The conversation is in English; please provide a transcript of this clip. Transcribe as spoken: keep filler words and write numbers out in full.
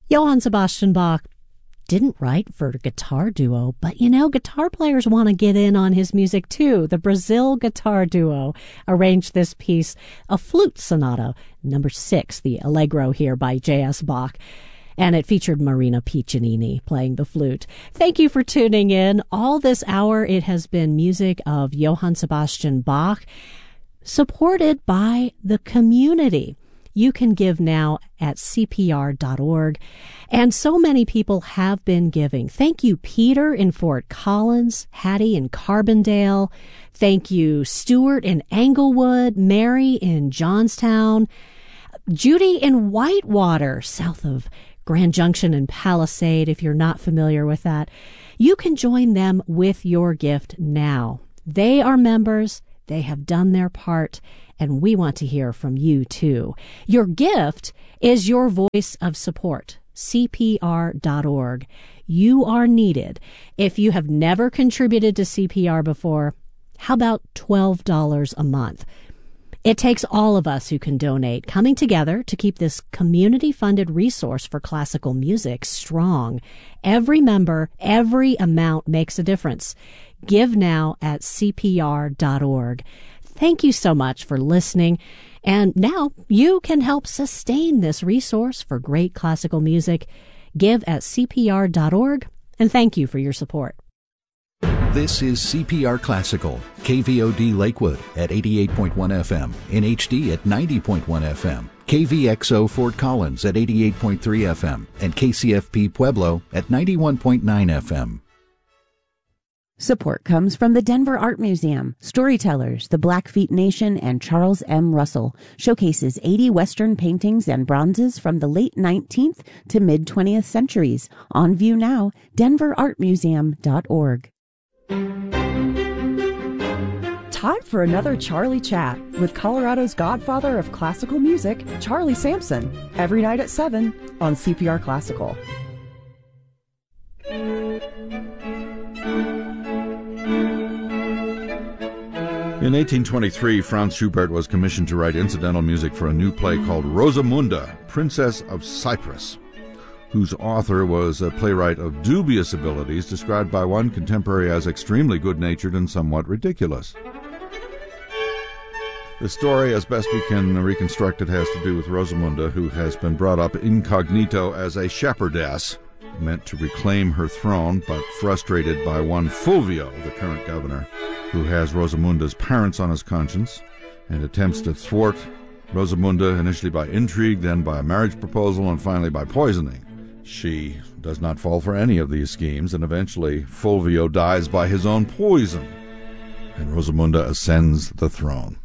Johann Sebastian Bach didn't write for a guitar duo, but you know, guitar players want to get in on his music too. The Brazil Guitar Duo arranged this piece, a flute sonata, number six, the Allegro here by J S. Bach. And it featured Marina Piccinini playing the flute. Thank you for tuning in. All this hour, it has been music of Johann Sebastian Bach, supported by the community. You can give now at C P R dot org. And so many people have been giving. Thank you, Peter in Fort Collins, Hattie in Carbondale. Thank you, Stuart in Englewood, Mary in Johnstown, Judy in Whitewater, south of Grand Junction and Palisade, if you're not familiar with that. You can join them with your gift now. They are members. They have done their part, and we want to hear from you, too. Your gift is your voice of support. C P R dot org. You are needed. If you have never contributed to C P R before, how about twelve dollars a month? It takes all of us who can donate coming together to keep this community-funded resource for classical music strong. Every member, every amount makes a difference. Give now at C P R dot org. Thank you so much for listening. And now you can help sustain this resource for great classical music. Give at C P R dot org, and thank you for your support. This is C P R Classical, K V O D Lakewood at eighty-eight point one F M, N H D at ninety point one F M, K V X O Fort Collins at eighty-eight point three F M, and K C F P Pueblo at ninety-one point nine F M. Support comes from the Denver Art Museum. Storytellers, the Blackfeet Nation, and Charles M. Russell showcases eighty Western paintings and bronzes from the late nineteenth to mid-twentieth centuries. On view now, denver art museum dot org. Time for another Charlie Chat with Colorado's godfather of classical music, Charlie Sampson, every night at seven on C P R Classical. In eighteen twenty-three, Franz Schubert was commissioned to write incidental music for a new play called Rosamunda, Princess of Cyprus, whose author was a playwright of dubious abilities, described by one contemporary as extremely good-natured and somewhat ridiculous. The story, as best we can reconstruct it, has to do with Rosamunda, who has been brought up incognito as a shepherdess, meant to reclaim her throne, but frustrated by one Fulvio, the current governor, who has Rosamunda's parents on his conscience and attempts to thwart Rosamunda initially by intrigue, then by a marriage proposal, and finally by poisoning. She does not fall for any of these schemes, and eventually Fulvio dies by his own poison, and Rosamunda ascends the throne.